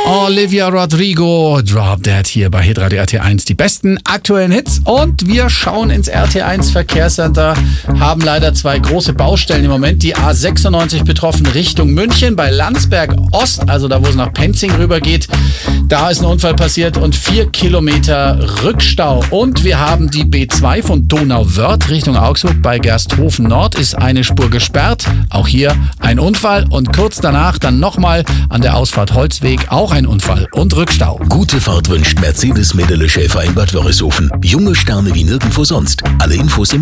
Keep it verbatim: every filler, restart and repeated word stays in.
Olivia Rodrigo, Drop Dead hier bei Hitradio R T eins. Die besten aktuellen Hits und wir schauen ins R T eins Verkehrscenter, haben leider zwei große Baustellen im Moment. Die A sechsundneunzig betroffen Richtung München bei Landsberg Ost, also da wo es nach Penzing rüber geht. Da ist ein Unfall passiert und vier Kilometer Rückstau. Und wir haben die B zwei von Donauwörth Richtung Augsburg bei Gersthofen Nord ist eine Spur gesperrt. Auch hier ein Unfall und kurz danach dann nochmal an der Ausfahrt Holzweg auch ein Unfall und Rückstau. Gute Fahrt wünscht Mercedes Medele Schäfer in Bad Wörishofen. Junge Sterne wie nirgendwo sonst. Alle Infos im